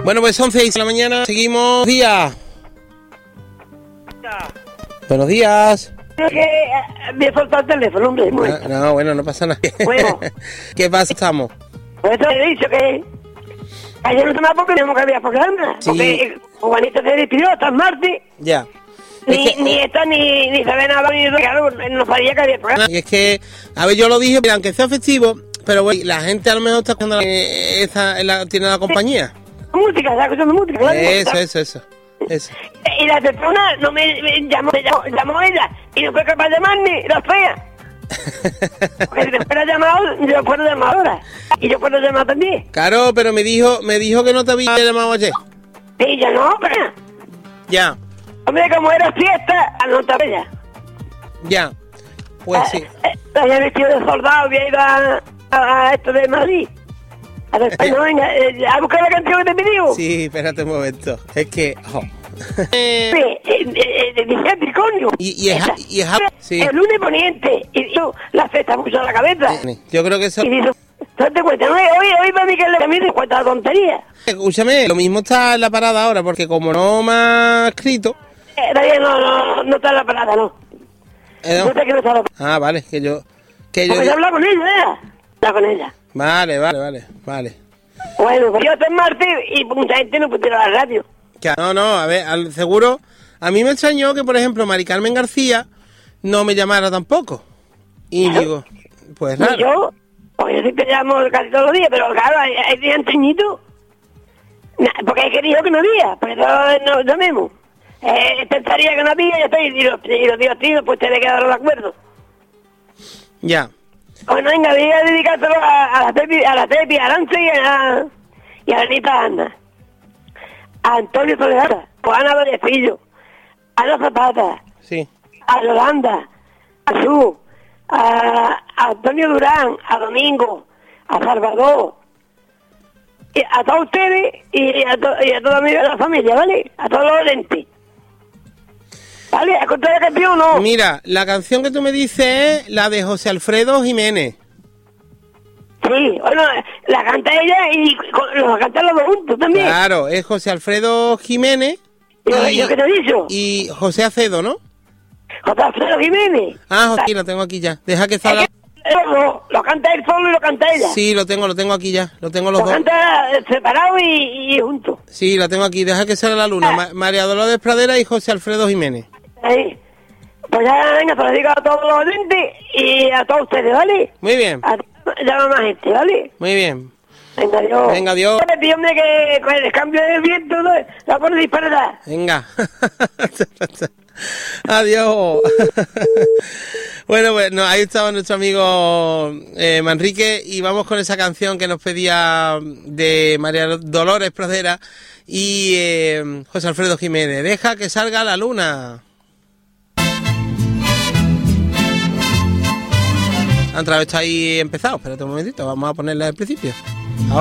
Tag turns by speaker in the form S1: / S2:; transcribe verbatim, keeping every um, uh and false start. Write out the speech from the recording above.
S1: Bueno, pues once y seis de la mañana, seguimos. Días. Buenos días.
S2: Es que eh, me ha soltado el teléfono, hombre.
S1: No, no, bueno, no pasa nada.
S2: Bueno.
S1: ¿Qué pasa? Estamos.
S2: Pues eso he dicho que ayer no tomaba porque tenemos que había programa.
S1: Sí.
S2: Porque Juanita se despidió hasta el martes.
S1: Ya.
S2: Ni,
S1: Es que-
S2: ni esta ni, ni sabe nada ni claro, no sabía que había programa.
S1: Y es que, a ver, yo lo dije, pero aunque sea festivo, pero bueno, la gente a lo mejor está cuando esa, la, tiene la compañía.
S2: Música, está escuchando música, claro.
S1: Eso, eso, eso. Eso.
S2: Y la persona no me, me llamó, me llamó, llamó ella y no fue capaz de llamarme, la fea. Porque si te fuera llamado, yo puedo llamar ahora. Y yo puedo llamar también.
S1: Claro, pero me dijo, me dijo que no te había llamado ayer.
S2: Y yo no, pero...
S1: Ya,
S2: Hombre, como era fiesta, anotaba ella.
S1: ya. Pues sí.
S2: Eh, había vestido de soldado, había ido a, a, a esto de Madrid. A ver, no, venga, eh, a buscar la canción que te pidió.
S1: Sí, espérate un momento. Es que... oh.
S2: Sí, eh, eh, eh, dice Triconio.
S1: Y- y es-
S2: Esa.
S1: y es- sí.
S2: El lunes poniente. Y yo, la festa puso a la cabeza.
S1: Yo creo que eso...
S2: Y dice, date cuenta, no, hoy, hoy para mí que le mí cuenta la tontería.
S1: Escúchame, lo mismo está en la parada ahora, porque como no me ha escrito...
S2: Eh, todavía no, no, no está en la parada, no.
S1: eh,
S2: No
S1: no.
S2: sé que no está en la parada.
S1: Ah, vale, que yo... Que yo...
S2: Porque yo habla con ella, ¿eh? Habla con ella.
S1: Vale, vale, vale, vale.
S2: Bueno, pues yo hasta el martes y mucha gente no puede ir a la radio.
S1: Ya, no, no, a ver, al seguro... A mí me extrañó que, por ejemplo, Mari Carmen García no me llamara tampoco. Y digo, pues
S2: Y
S1: raro.
S2: yo, pues yo sí te llamo casi todos los días, pero claro, hay, hay días anteñitos. Nah, porque es que dijo que no había, por eso no llamemos. Eh, pensaría que no había y, estoy, y, los, y los días tíos, pues te le quedaron de acuerdo.
S1: Ya.
S2: Bueno, venga, voy a dedicárselo a, a la Tepi, a la Tepi, a Arance y a, y a Anita Ana. A Antonio Soledad, a Ana Vallecillo, a Ana Zapata,
S1: Sí.
S2: a Yolanda, a Su, a, a Antonio Durán, a Domingo, a Salvador, y a todos ustedes y a, to, y a toda mi, la familia, ¿vale? A todos los oyentes. ¿Vale? ¿A contar la canción o no?
S1: Mira, la canción que tú me dices es la de José Alfredo Jiménez.
S2: Sí, bueno, la canta ella y con- los cantan los dos juntos también.
S1: Claro, es José Alfredo Jiménez
S2: Yo,
S1: y,
S2: yo que te he dicho,
S1: y José Acedo, ¿no?
S2: José Alfredo Jiménez.
S1: Ah, José, lo tengo aquí ya. Deja que
S2: Es
S1: salga.
S2: que lo, lo canta él solo y lo canta ella.
S1: Sí, lo tengo, lo tengo aquí ya. Lo tengo los
S2: Lo
S1: dos.
S2: canta separado y, y juntos.
S1: Sí, lo tengo aquí. Deja que salga la luna. Ma- María Dolores Pradera y José Alfredo Jiménez.
S2: Ahí. Pues ya, venga, se lo digo a todos los oyentes y a todos ustedes, ¿vale?
S1: Muy bien,
S2: A, llama más gente, ¿vale?
S1: muy bien.
S2: Venga, adiós.
S1: Venga, adiós.
S2: Le pido, hombre, que con el cambio del viento ¿no? la pone disparada.
S1: Venga. Adiós. Bueno, pues no, ahí estaba nuestro amigo eh, Manrique y vamos con esa canción que nos pedía de María Dolores Pradera y eh, José Alfredo Jiménez. Deja que salga la luna. Han otra vez está ahí empezado. Espérate un momentito, vamos a ponerla al principio.